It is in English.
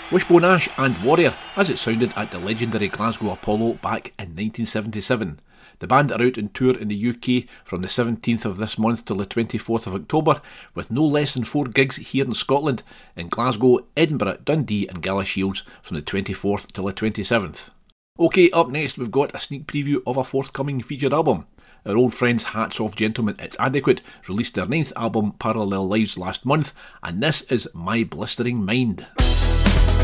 Wishbone Ash and Warrior, as it sounded at the legendary Glasgow Apollo back in 1977. The band are out on tour in the UK from the 17th of this month till the 24th of October, with no less than 4 gigs here in Scotland, in Glasgow, Edinburgh, Dundee and Galashiels from the 24th till the 27th. Ok, up next we've got a sneak preview of a forthcoming featured album. Our old friends Hats Off Gentlemen It's Adequate released their 9th album Parallel Lives last month, and this is My Blistering Mind.